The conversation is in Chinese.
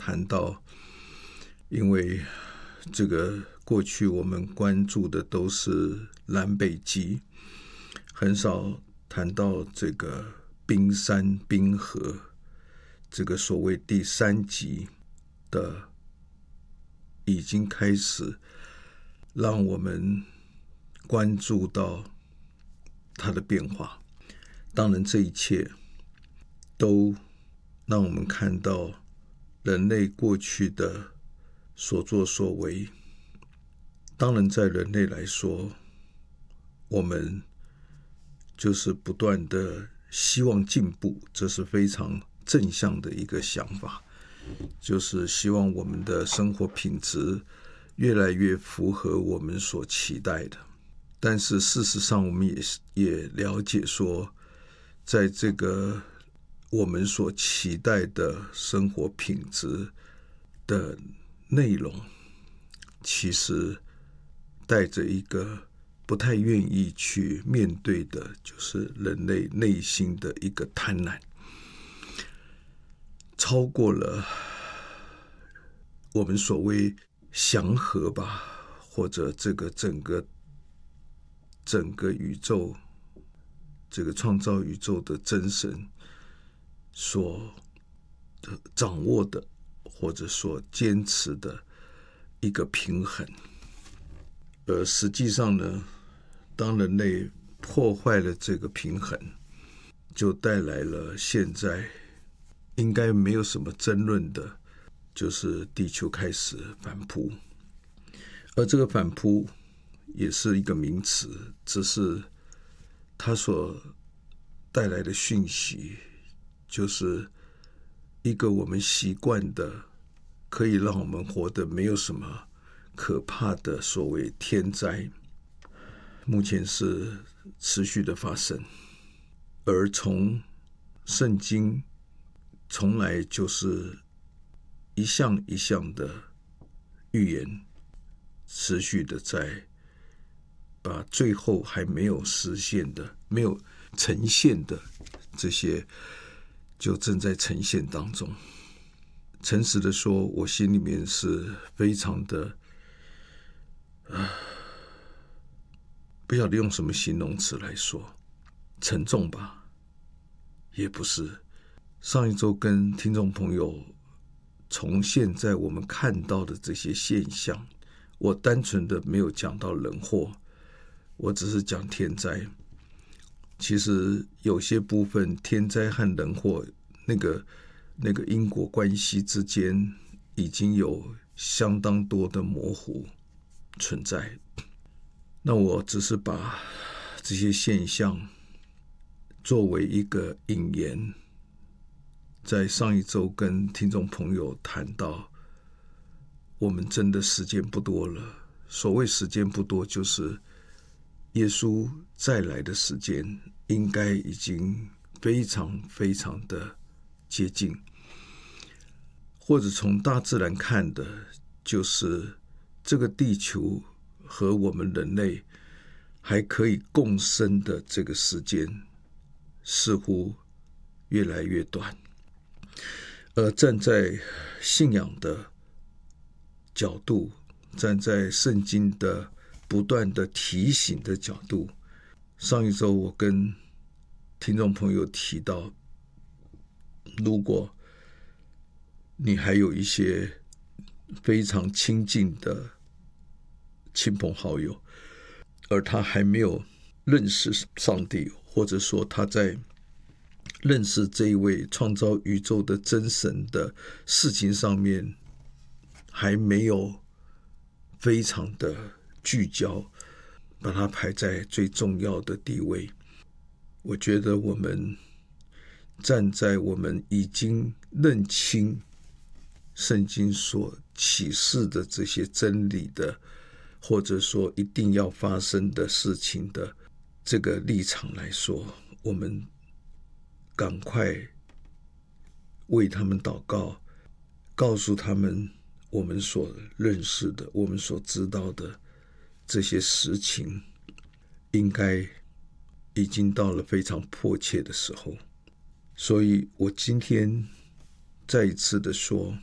谈到，因为这个过去我们关注的都是南北极，很少谈到这个冰山冰河，这个所谓第3极的已经开始让我们关注到它的变化。当然这一切都让我们看到人类过去的所作所为。当然在人类来说，我们就是不断的希望进步，这是非常正向的一个想法，就是希望我们的生活品质越来越符合我们所期待的。但是事实上我们也了解说，在这个我们所期待的生活品质的内容，其实带着一个不太愿意去面对的，就是人类内心的一个贪婪，超过了我们所谓祥和吧，或者这个整个宇宙，这个创造宇宙的真神所掌握的，或者所坚持的一个平衡。而实际上呢，当人类破坏了这个平衡，就带来了现在应该没有什么争论的，就是地球开始反扑。而这个反扑也是一个名词，只是它所带来的讯息，就是一个我们习惯的，可以让我们活得没有什么可怕的所谓天灾，目前是持续的发生。而从圣经从来就是一项一项的预言，持续的在把最后还没有实现的、没有呈现的这些，就正在呈现当中。诚实的说，我心里面是非常的不晓得用什么形容词来说，沉重吧，也不是。上一周跟听众朋友从现在我们看到的这些现象，我单纯的没有讲到人祸，我只是讲天灾。其实有些部分天灾和人祸那个因果关系之间已经有相当多的模糊存在。那我只是把这些现象作为一个引言，在上一周跟听众朋友谈到，我们真的时间不多了。所谓时间不多，就是耶稣再来的时间应该已经非常非常的接近。或者从大自然看的，就是这个地球和我们人类还可以共生的这个时间似乎越来越短。而站在信仰的角度，站在圣经的不断的提醒的角度，上一周我跟听众朋友提到，如果你还有一些非常亲近的亲朋好友，而他还没有认识上帝，或者说他在认识这一位创造宇宙的真神的事情上面还没有非常的聚焦，把它排在最重要的地位。我觉得我们站在我们已经认清圣经所启示的这些真理的，或者说一定要发生的事情的这个立场来说，我们赶快为他们祷告，告诉他们我们所认识的、我们所知道的这些实情，应该已经到了非常迫切的时候。所以我今天再一次的说，